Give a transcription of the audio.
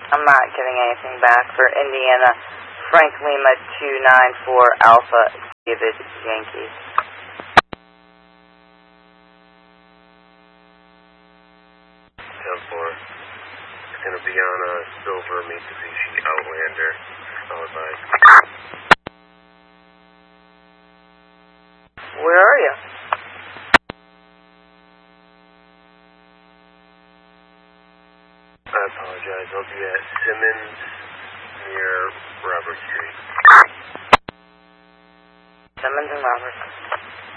I'm not getting anything back for Indiana. Frank Lima 294 Alpha David Yankee. It's going to be on a silver Mitsubishi Outlander, followed by... Where are you? I apologize. I'll be at Simmons near Robert Street. Simmons and Robertson.